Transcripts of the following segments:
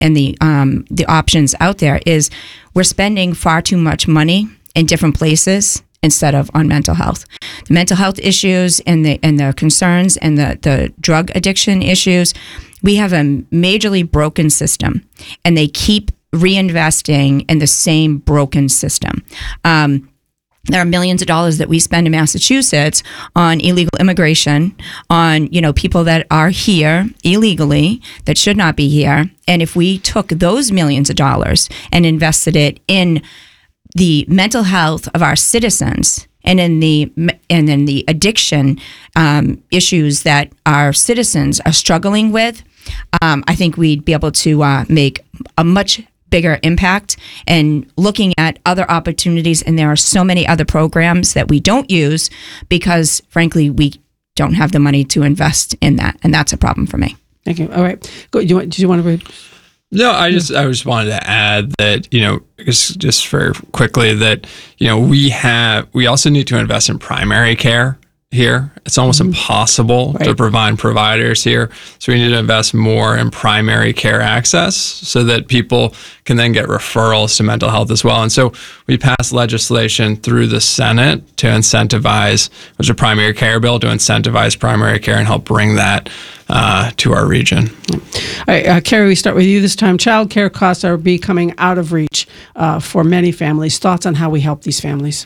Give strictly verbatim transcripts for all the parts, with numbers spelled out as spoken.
and the um, the options out there is we're spending far too much money in different places instead of on mental health. The mental health issues and the and the concerns and the, the drug addiction issues, we have a majorly broken system, and they keep reinvesting in the same broken system. Um, There are millions of dollars that we spend in Massachusetts on illegal immigration, on, you know, people that are here illegally that should not be here. And if we took those millions of dollars and invested it in the mental health of our citizens and in the and in the addiction um, issues that our citizens are struggling with, um, I think we'd be able to uh, make a much bigger impact and looking at other opportunities. And there are so many other programs that we don't use because, frankly, we don't have the money to invest in that. And that's a problem for me. Thank you. All right. Go, do you want, did you want to read? No, I just I just wanted to add that, you know, just, just for quickly that, you know, we have we also need to invest in primary care here. It's almost mm-hmm. impossible right. to provide providers here. So we need to invest more in primary care access so that people can then get referrals to mental health as well. And so we passed legislation through the Senate to incentivize, there's a primary care bill to incentivize primary care and help bring that uh, to our region. All right, uh, Carrie, we start with you this time. Child care costs are becoming out of reach uh, for many families. Thoughts on how we help these families?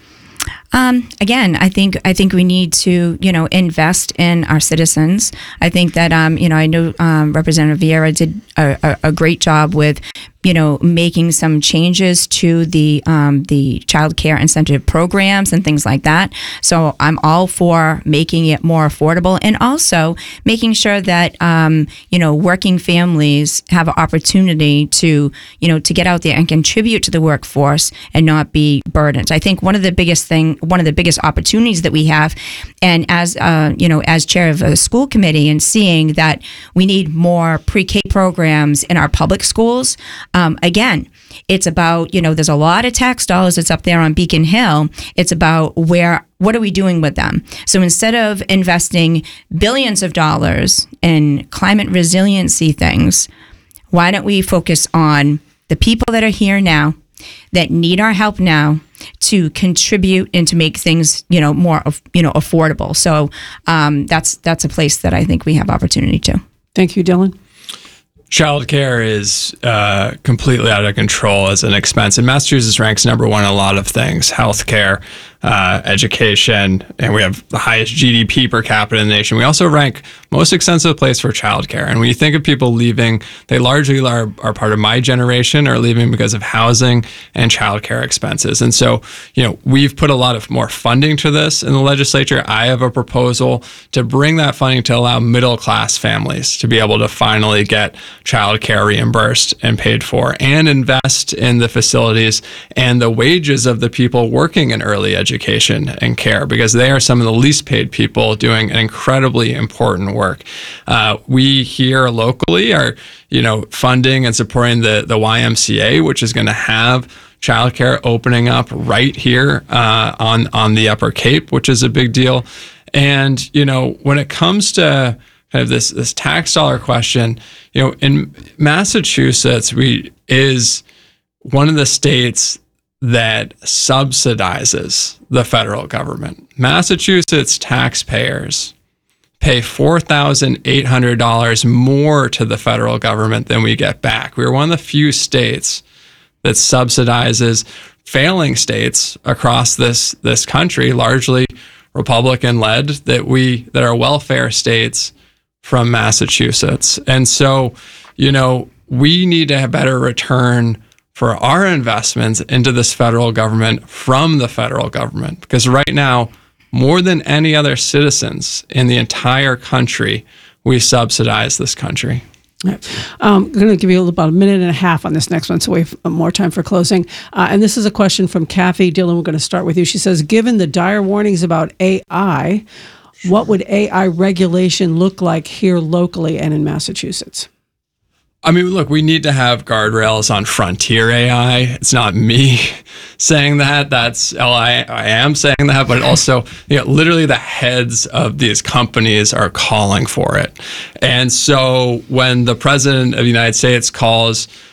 Um, again, I think I think we need to, you know, invest in our citizens. I think that, um, you know, I know um, Representative Vieira did a, a, a great job with, you know, making some changes to the um, the child care incentive programs and things like that. So I'm all for making it more affordable and also making sure that, um, you know, working families have an opportunity to, you know, to get out there and contribute to the workforce and not be burdened. I think one of the biggest thing, one of the biggest opportunities that we have, and as, uh, you know, as chair of a school committee and seeing that we need more pre-K programs in our public schools. Um, again, it's about, you know, there's a lot of tax dollars that's up there on Beacon Hill. It's about where, what are we doing with them? So instead of investing billions of dollars in climate resiliency things, why don't we focus on the people that are here now, that need our help now, to contribute and to make things, you know, more, you know, affordable. So um, that's that's a place that I think we have opportunity to. Thank you, Dylan. Childcare is uh, completely out of control as an expense. And Massachusetts ranks number one in a lot of things: healthcare, uh, education, and we have the highest G D P per capita in the nation. We also rank most expensive place for childcare. And when you think of people leaving, they largely are, are part of my generation, are leaving because of housing and childcare expenses. And so, you know, we've put a lot of more funding to this in the legislature. I have a proposal to bring that funding to allow middle-class families to be able to finally get childcare reimbursed and paid for, and invest in the facilities and the wages of the people working in early education and care, because they are some of the least paid people doing an incredibly important work. Uh, we here locally are, you know, funding and supporting the, the Y M C A, which is going to have childcare opening up right here uh, on, on the Upper Cape, which is a big deal. And, you know, when it comes to kind of this this tax dollar question, you know, in Massachusetts, we is one of the states that subsidizes the federal government. Massachusetts taxpayers pay four thousand eight hundred dollars more to the federal government than we get back. We're one of the few states that subsidizes failing states across this this country, largely Republican-led, that we that are welfare states from Massachusetts. And so, you know, we need to have better return for our investments into this federal government from the federal government, because right now, more than any other citizens in the entire country, we subsidize this country. Right. Um, I'm going to give you about a minute and a half on this next one, so we have more time for closing. Uh, and this is a question from Kathy. Dylan, we're going to start with you. She says, given the dire warnings about A I, what would A I regulation look like here locally and in Massachusetts? I mean, look, we need to have guardrails on frontier A I. It's not me saying that. That's L I. I am saying that, but also, you know, literally the heads of these companies are calling for it. And so when the president of the United States calls